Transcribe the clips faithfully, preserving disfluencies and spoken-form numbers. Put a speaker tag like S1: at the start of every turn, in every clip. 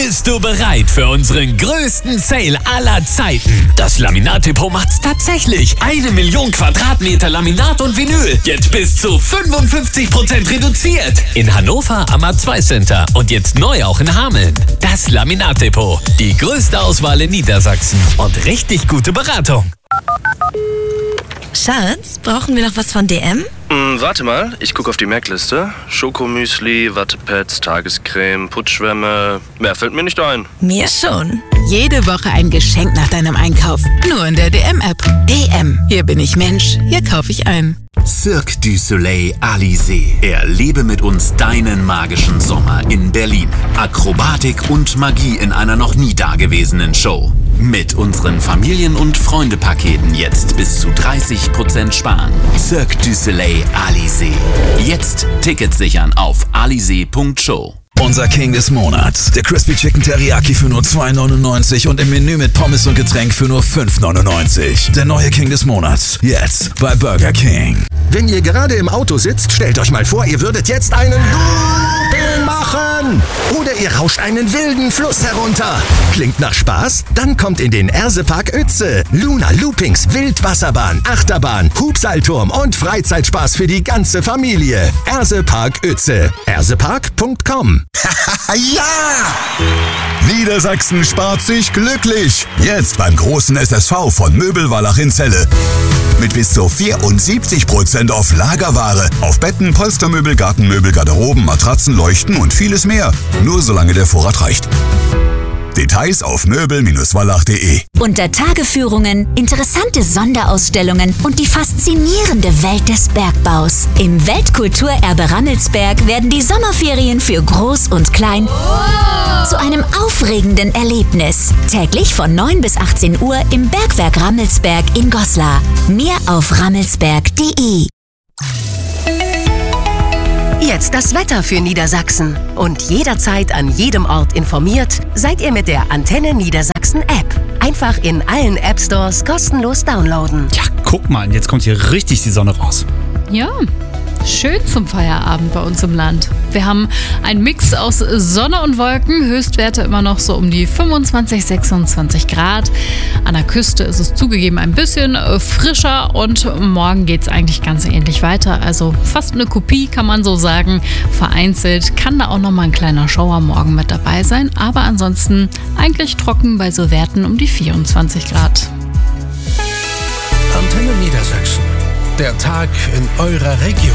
S1: Bist du bereit für unseren größten Sale aller Zeiten? Das Laminat-Depot macht's tatsächlich. Eine Million Quadratmeter Laminat und Vinyl. Jetzt bis zu fünfundfünfzig Prozent reduziert. In Hannover am A zwei Center und jetzt neu auch in Hameln. Das Laminat-Depot. Die größte Auswahl in Niedersachsen und richtig gute Beratung.
S2: Schatz, brauchen wir noch was von D M?
S3: Hm, warte mal, ich gucke auf die Merkliste. Schokomüsli, Wattepads, Tagescreme, Putschwämme. Mehr fällt mir nicht ein.
S2: Mir schon.
S4: Jede Woche ein Geschenk nach deinem Einkauf. Nur in der D M-App. D M. Hier bin ich Mensch. Hier kaufe ich ein.
S5: Cirque du Soleil Alizé. Erlebe mit uns deinen magischen Sommer in Berlin. Akrobatik und Magie in einer noch nie dagewesenen Show. Mit unseren Familien- und Freunde-Paketen jetzt bis zu dreißig Prozent sparen. Cirque du Soleil Alizé. Jetzt Tickets sichern auf alizé punkt show.
S6: Unser King des Monats. Der Crispy Chicken Teriyaki für nur zwei neunundneunzig und im Menü mit Pommes und Getränk für nur fünf neunundneunzig. Der neue King des Monats. Jetzt bei Burger King.
S7: Wenn ihr gerade im Auto sitzt, stellt euch mal vor, ihr würdet jetzt einen Looping machen. Oder ihr rauscht einen wilden Fluss herunter. Klingt nach Spaß? Dann kommt in den Ersepark Uetze. Luna Loopings, Wildwasserbahn, Achterbahn, Hubseilturm und Freizeitspaß für die ganze Familie. Ersepark Uetze. ersepark punkt com.
S6: Ja! Niedersachsen spart sich glücklich. Jetzt beim großen S S V von Möbelwallach in Celle. Mit bis zu vierundsiebzig Prozent auf Lagerware. Auf Betten, Polstermöbel, Gartenmöbel, Garderoben, Matratzen, Leuchten und vieles mehr. Nur solange der Vorrat reicht. Details auf möbel Bindestrich wallach punkt de.
S8: Unter Tageführungen, interessante Sonderausstellungen und die faszinierende Welt des Bergbaus. Im Weltkulturerbe Rammelsberg werden die Sommerferien für Groß und Klein zu einem aufregenden Erlebnis. Täglich von neun bis achtzehn Uhr im Bergwerk Rammelsberg in Goslar. Mehr auf rammelsberg punkt de.
S9: Jetzt das Wetter für Niedersachsen. Und jederzeit an jedem Ort informiert, seid ihr mit der Antenne Niedersachsen App. Einfach in allen App Stores kostenlos downloaden.
S10: Ja, guck mal, jetzt kommt hier richtig die Sonne raus.
S11: Ja, schön zum Feierabend bei uns im Land. Wir haben einen Mix aus Sonne und Wolken, Höchstwerte immer noch so um die fünfundzwanzig, sechsundzwanzig Grad. An der Küste ist es zugegeben ein bisschen frischer und morgen geht es eigentlich ganz ähnlich weiter. Also fast eine Kopie, kann man so sagen. Vereinzelt kann da auch noch mal ein kleiner Schauer morgen mit dabei sein, aber ansonsten eigentlich trocken bei so Werten um die vierundzwanzig Grad.
S12: Antenne Niedersachsen. Der Tag in eurer Region.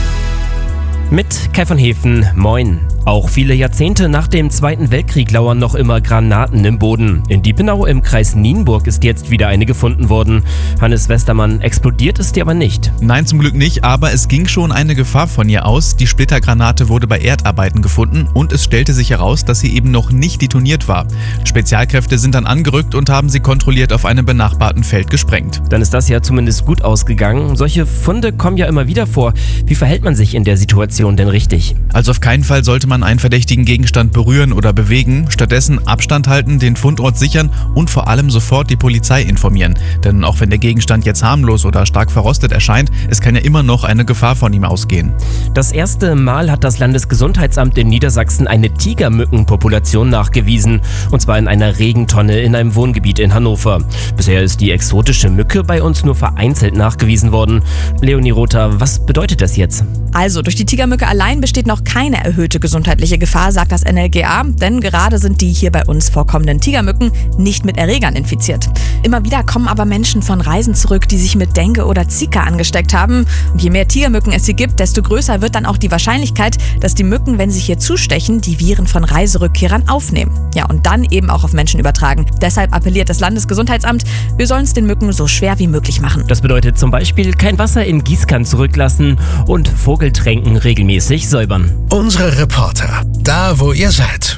S13: Mit Kai von Hefen, moin. Auch viele Jahrzehnte nach dem Zweiten Weltkrieg lauern noch immer Granaten im Boden. In Diepenau im Kreis Nienburg ist jetzt wieder eine gefunden worden. Hannes Westermann, explodiert ist die aber nicht.
S14: Nein, zum Glück nicht, aber es ging schon eine Gefahr von ihr aus. Die Splittergranate wurde bei Erdarbeiten gefunden und es stellte sich heraus, dass sie eben noch nicht detoniert war. Spezialkräfte sind dann angerückt und haben sie kontrolliert auf einem benachbarten Feld gesprengt.
S13: Dann ist das ja zumindest gut ausgegangen. Solche Funde kommen ja immer wieder vor. Wie verhält man sich in der Situation denn richtig?
S14: Also auf keinen Fall sollte man einen verdächtigen Gegenstand berühren oder bewegen. Stattdessen Abstand halten, den Fundort sichern und vor allem sofort die Polizei informieren. Denn auch wenn der Gegenstand jetzt harmlos oder stark verrostet erscheint, es kann ja immer noch eine Gefahr von ihm ausgehen.
S13: Das erste Mal hat das Landesgesundheitsamt in Niedersachsen eine Tigermückenpopulation nachgewiesen. Und zwar in einer Regentonne in einem Wohngebiet in Hannover. Bisher ist die exotische Mücke bei uns nur vereinzelt nachgewiesen worden. Leonie Rother, was bedeutet das jetzt?
S15: Also, durch die Tigermücke allein besteht noch keine erhöhte gesundheitliche Gefahr, sagt das N L G A, denn gerade sind die hier bei uns vorkommenden Tigermücken nicht mit Erregern infiziert. Immer wieder kommen aber Menschen von Reisen zurück, die sich mit Dengue oder Zika angesteckt haben. Und je mehr Tigermücken es hier gibt, desto größer wird dann auch die Wahrscheinlichkeit, dass die Mücken, wenn sie hier zustechen, die Viren von Reiserückkehrern aufnehmen. Ja, und dann eben auch auf Menschen übertragen. Deshalb appelliert das Landesgesundheitsamt, wir sollen es den Mücken so schwer wie möglich machen.
S13: Das bedeutet zum Beispiel kein Wasser in Gießkannen zurücklassen und Vogeltränken regelmäßig säubern.
S12: Unsere Reporter, da wo ihr seid.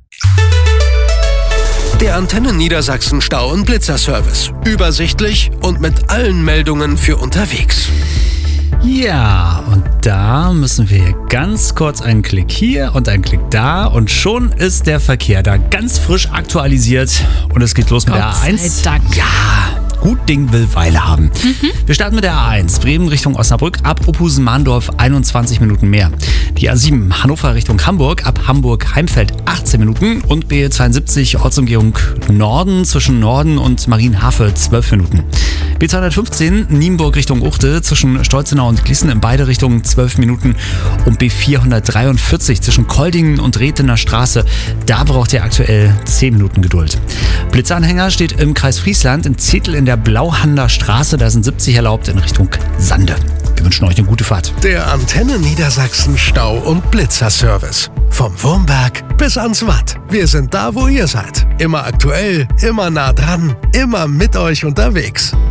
S12: Der Antenne Niedersachsen Stau- und Blitzerservice. Übersichtlich und mit allen Meldungen für unterwegs.
S10: Ja, und da müssen wir ganz kurz einen Klick hier und einen Klick da und schon ist der Verkehr da ganz frisch aktualisiert und es geht los mit der A eins.
S11: Gott sei Dank.
S10: Ja, Gut Ding will Weile haben. Mhm. Wir starten mit der A eins, Bremen Richtung Osnabrück, ab Opusen-Mahndorf einundzwanzig Minuten mehr. Die A sieben, Hannover Richtung Hamburg, ab Hamburg-Heimfeld achtzehn Minuten. Und B zweiundsiebzig, Ortsumgehung Norden, zwischen Norden und Marienhafe zwölf Minuten. B zweihundertfünfzehn, Nienburg Richtung Uchte, zwischen Stolzenau und Glissen in beide Richtungen zwölf Minuten. Und B vierhundertdreiundvierzig, zwischen Koldingen und Rethener Straße, da braucht ihr aktuell zehn Minuten Geduld. Blitzanhänger steht im Kreis Friesland in Zettel in der Blauhander Straße, da sind siebzig erlaubt in Richtung Sande. Wir wünschen euch eine gute Fahrt.
S12: Der Antenne Niedersachsen Stau- und Blitzerservice. Vom Wurmberg bis ans Watt. Wir sind da, wo ihr seid. Immer aktuell, immer nah dran, immer mit euch unterwegs.